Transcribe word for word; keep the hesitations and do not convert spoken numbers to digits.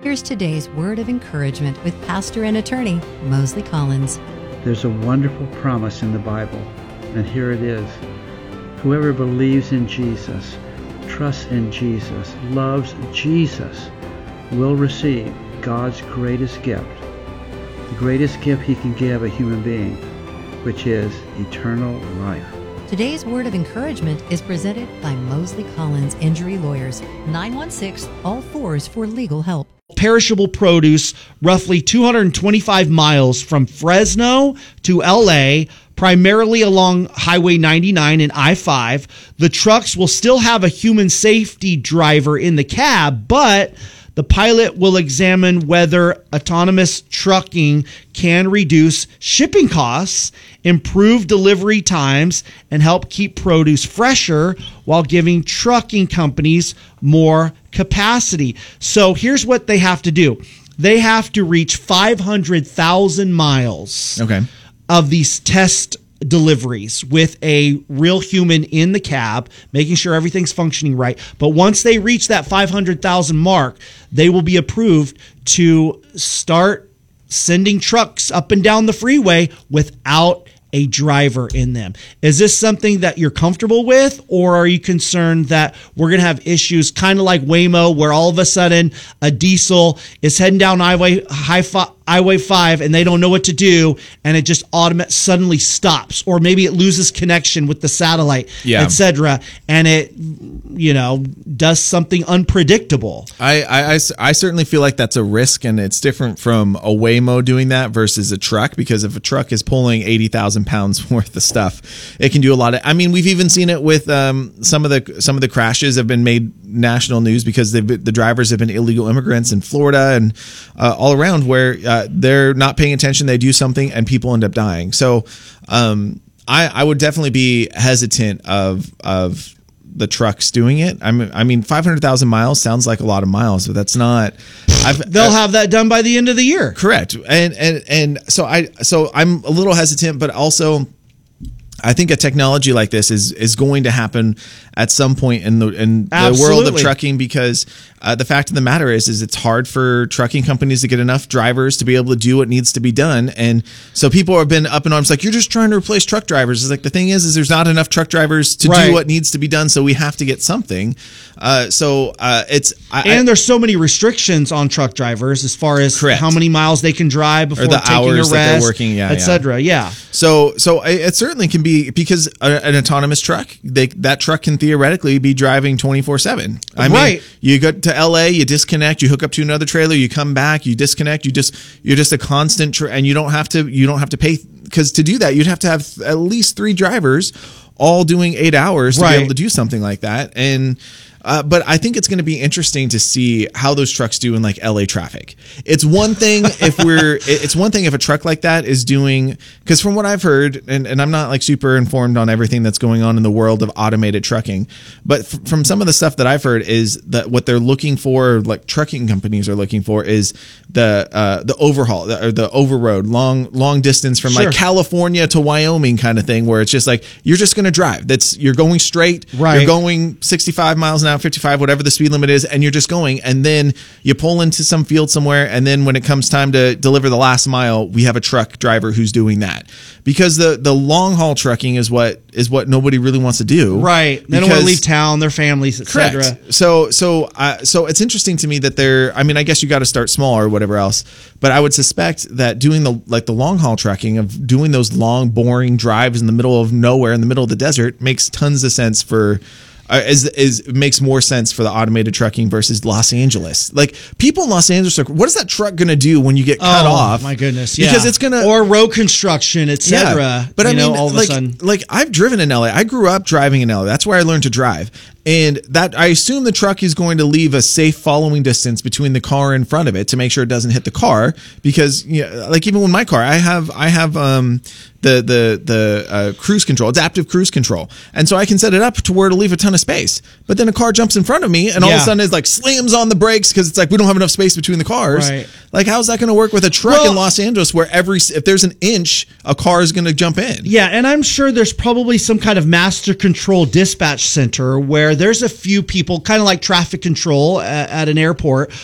Here's today's word of encouragement with pastor and attorney Mosley Collins. There's a wonderful promise in the Bible, and here it is. Whoever believes in Jesus, trusts in Jesus, loves Jesus, will receive God's greatest gift, the greatest gift he can give a human being, which is eternal life. Today's word of encouragement is presented by Mosley Collins Injury Lawyers, nine one six, all fours for legal help. Perishable produce roughly two hundred twenty-five miles from Fresno to L A, primarily along Highway ninety-nine and I five. The trucks will still have a human safety driver in the cab, but the pilot will examine whether autonomous trucking can reduce shipping costs, improve delivery times, and help keep produce fresher while giving trucking companies more capacity. So here's what they have to do. They have to reach five hundred thousand miles Okay. of these test deliveries with a real human in the cab, making sure everything's functioning right. But once they reach that five hundred thousand mark, they will be approved to start sending trucks up and down the freeway without a driver in them. Is this something that you're comfortable with, or are you concerned that we're going to have issues kind of like Waymo, where all of a sudden a diesel is heading down Highway high fi- Highway five and they don't know what to do, and it just automatically suddenly stops, or maybe it loses connection with the satellite, yeah. et cetera, and it, you know, does something unpredictable. I, I, I, I certainly feel like that's a risk, and it's different from a Waymo doing that versus a truck, because if a truck is pulling eighty thousand pounds worth of stuff, it can do a lot of, I mean, we've even seen it with um, some of the some of the crashes have been made national news because they've, the drivers have been illegal immigrants in Florida and uh, all around, where uh, they're not paying attention, they do something, and people end up dying. So um, I, I would definitely be hesitant of of the trucks doing it. I mean, I mean, five hundred thousand miles sounds like a lot of miles, but that's not. I've, They'll uh, have that done by the end of the year. Correct. And and and so I so I'm a little hesitant, but also I think a technology like this is is going to happen at some point in the in the world of trucking, because uh, the fact of the matter is is it's hard for trucking companies to get enough drivers to be able to do what needs to be done. And so people have been up in arms like, you're just trying to replace truck drivers. It's like, the thing is is there's not enough truck drivers to right. do what needs to be done, so we have to get something. Uh, so uh, it's I, and I, there's so many restrictions on truck drivers as far as correct. how many miles they can drive before or the taking hours a rest, that they're working, yeah, et cetera. Yeah. So, so it certainly can be, because a, an autonomous truck, they, that truck can theoretically be driving twenty-four seven. I mean, right. You go to L A, you disconnect, you hook up to another trailer, you come back, you disconnect, you just, you're just a constant, tra- and you don't have to, you don't have to pay, because to do that, you'd have to have at least three drivers all doing eight hours to right. be able to do something like that. And, Uh, but I think it's going to be interesting to see how those trucks do in like L A traffic. It's one thing if we're, it's one thing if a truck like that is doing, because from what I've heard, and, and I'm not like super informed on everything that's going on in the world of automated trucking, but f- from some of the stuff that I've heard is that what they're looking for, like trucking companies are looking for, is the uh, the overhaul or the overroad, long long distance from Sure. like California to Wyoming kind of thing, where it's just like you're just going to drive. That's you're going straight, right. You're going sixty-five miles an hour. fifty-five, whatever the speed limit is, and you're just going, and then you pull into some field somewhere, and then when it comes time to deliver the last mile, we have a truck driver who's doing that, because the the long haul trucking is what is what nobody really wants to do, right? They don't want to leave town, their families, et cetera. So so uh, so it's interesting to me that they're, I mean, I guess you got to start small or whatever else, but I would suspect that doing the like the long haul trucking of doing those long boring drives in the middle of nowhere, in the middle of the desert, makes tons of sense for Uh, is is makes more sense for the automated trucking versus Los Angeles. Like, people in Los Angeles are, what is that truck going to do when you get cut oh, off? My goodness, yeah. Because it's going to, or road construction, et cetera. Yeah. But I you mean, know, all of like, a sudden, like I've driven in L A. I grew up driving in L A. That's where I learned to drive. And that, I assume the truck is going to leave a safe following distance between the car in front of it to make sure it doesn't hit the car. Because, you know, like even with my car, I have I have um the the the uh, cruise control, adaptive cruise control, and so I can set it up to where it'll leave a ton of space. But then a car jumps in front of me, and all yeah. of a sudden it's like slams on the brakes because it's like we don't have enough space between the cars. Right. Like, how's that going to work with a truck well, in Los Angeles where every if there's an inch, a car is going to jump in? Yeah, and I'm sure there's probably some kind of master control dispatch center where there's a few people, kind of like traffic control at, at an airport,